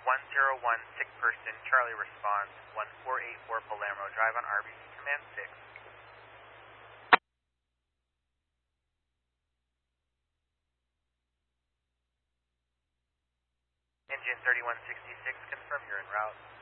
101 sick person, Charlie response, 1484 Palermo, drive on RBC Command 6. Engine 3166, confirm you're en route.